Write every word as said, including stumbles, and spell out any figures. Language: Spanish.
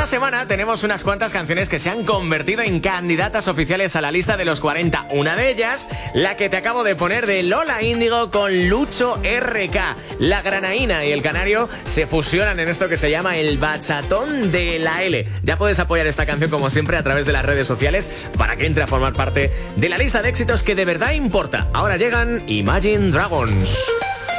esta semana tenemos unas cuantas canciones que se han convertido en candidatas oficiales a la lista de los cuarenta. Una de ellas, la que te acabo de poner de Lola Índigo con Lucho R K. La granaína y el canario se fusionan en esto que se llama el bachatón de la L. Ya puedes apoyar esta canción como siempre a través de las redes sociales para que entre a formar parte de la lista de éxitos que de verdad importa. Ahora llegan Imagine Dragons.